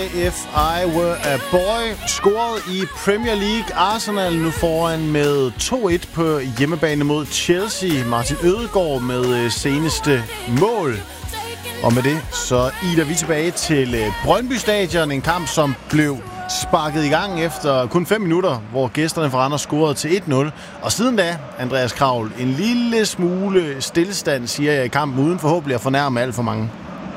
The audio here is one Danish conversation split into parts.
If I Were a Boy. Scoret i Premier League. Arsenal nu foran med 2-1 på hjemmebane mod Chelsea. Martin Ødegaard med seneste mål. Og med det så iler vi tilbage til Brøndby Stadion. En kamp, som blev sparket i gang efter kun 5 minutter, hvor gæsterne fra Randers scorede til 1-0. Og siden da, Andreas Kravl, en lille smule stillestand, siger jeg, i kampen, uden forhåbentlig at fornærme alt for mange.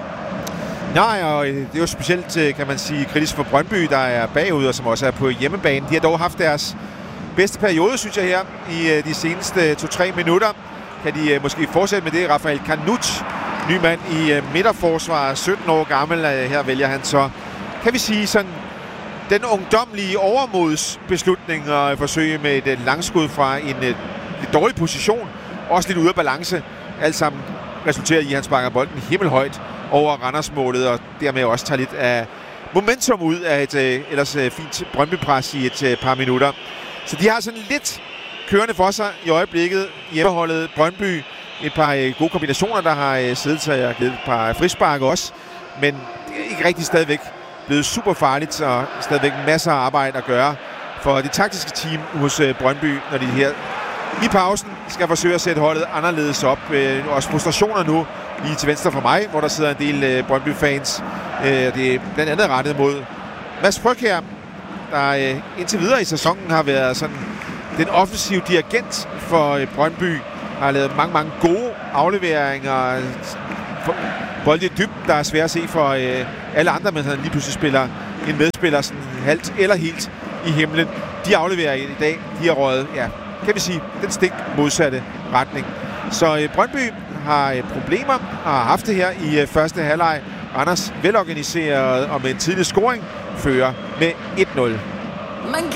Nej, og det er jo specielt, kan man sige, kritisk for Brøndby, der er bagud, og som også er på hjemmebane. De har dog haft deres bedste periode, synes jeg, her i de seneste 2-3 minutter. Kan de måske fortsætte med det? Rafael Kanut, ny mand i midterforsvar, 17 år gammel. Her vælger han så, kan vi sige, sådan den ungdomlige overmodsbeslutning og forsøge med et langskud fra en lidt dårlig position. Også lidt ude af balance. Alt sammen resulterer i, at han sparker bolden himmelhøjt over Randers-målet, og dermed også tager lidt af momentum ud af et ellers fint Brøndby-pres i et par minutter. Så de har sådan lidt kørende for sig i øjeblikket. Hjemmeholdet Brøndby. Et par gode kombinationer, der har siddet sig og givet et par frispark også. Men det er ikke rigtig stadigvæk blevet super farligt, og stadigvæk masser af arbejde at gøre for det taktiske team hos Brøndby, når de her i pausen skal forsøge at sætte holdet anderledes op. Også frustrationer nu lige til venstre for mig, hvor der sidder en del Brøndby-fans. Det er blandt andet rettet mod Mads Frøkjær, der indtil videre i sæsonen har været sådan den offensive dirigent for Brøndby. Har lavet mange gode afleveringer. Bolde i dybden, der er svært at se for alle andre, men han lige pludselig spiller en medspiller sådan halvt eller helt i himlen. De afleverer i dag, de har røget, ja, kan vi sige, den stik modsatte retning. Så Brøndby har problemer og har haft det her i første halvleg. Randers velorganiseret og med en tidlig scoring fører med 1-0.